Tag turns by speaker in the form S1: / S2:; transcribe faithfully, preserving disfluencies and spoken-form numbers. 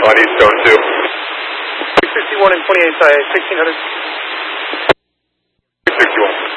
S1: on Eastone two.
S2: six sixty-one and twenty-eight, uh, sixteen hundred.
S1: six sixty-one.